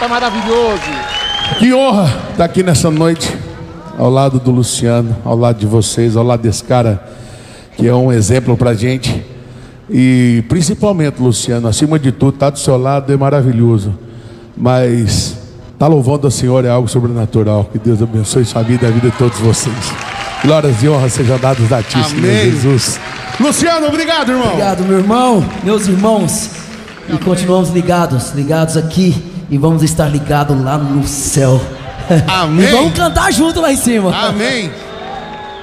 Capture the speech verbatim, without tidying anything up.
Carioca maravilhoso. Que honra estar aqui nessa noite, ao lado do Luciano, ao lado de vocês, ao lado desse cara que é um exemplo pra gente. E principalmente, Luciano, acima de tudo, estar do seu lado é maravilhoso. Mas estar louvando a Senhora é algo sobrenatural. Que Deus abençoe sua vida e a vida de todos vocês. Glórias e honras sejam dadas a ti, Senhor Jesus. Luciano, obrigado, irmão. Obrigado, meu irmão, meus irmãos. E continuamos ligados, ligados aqui. E vamos estar ligados lá no céu. Amém. E vamos cantar junto lá em cima. Amém.